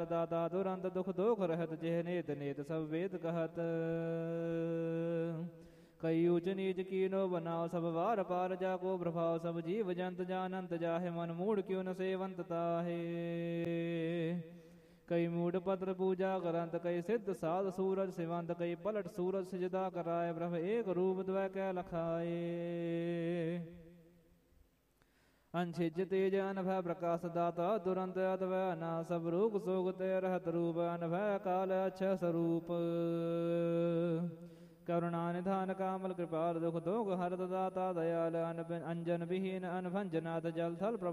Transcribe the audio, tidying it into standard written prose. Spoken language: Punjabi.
ਦਇਆਲ ਦਾਤਾ ਦੁਰੰਤ ਦੁਖ ਦੋਖ ਰਹਿਤ ਜਿਹ ਨੇਤ ਨੇਤ ਸਭ ਵੇਦ ਕਹਤ ਕਈ ਊਚ ਨੀਚ ਕੀਨੋ ਬਨਾਓ ਸਭ ਵਾਰ ਪਾਰ ਜਾ ਕੋ ਪ੍ਰਭਾਵ ਸਭ ਜੀਵ ਜੰਤ ਜਾਨੰਤ ਜਾਹੇ ਮਨ ਮੂੜ ਕਿਉ ਨ ਸੇਵੰਤ ਤਾਹੇ ਕਈ ਮੂੜ ਪਤਰ ਪੂਜਾ ਕਰੰਤ ਕਈ ਸਿੱਧ ਸਾਧ ਸੂਰਜ ਸਿਵੰਤ ਕਈ ਪਲਟ ਸੂਰਜ ਸਜਦਾ ਕਰਾਏ ਪ੍ਰਭ ਏਕ ਰੂਪ ਦਵੈ ਕੈ ਲਖਾਏ ਅੰਛਿਜ ਤੇਜ ਅਨਭੈ ਪ੍ਰਕਾਸ਼ ਦਾਤਾ ਦੁਰੰਤ ਅਦਵੈ ਨਾ ਸਭ ਰੂਪ ਸੋਗ ਤੇ ਰਹਤ ਰੂਪ ਅਨਭੈ ਕਾਲ ਅਛ ਸਰੂਪ ਕਰੁਣਾ ਨਿਧਾਨ ਕਾਮਲ ਕਿਰਪਾਲ ਦੁਖ ਦੋਖ ਹਰਤ ਦਾਤਾ ਦਇਆਲ ਅੰਜਨ ਵਿਹੀਨ ਅਨਭੰਜਨਾਥ ਜਲ ਥਲ ਪ੍ਰਭ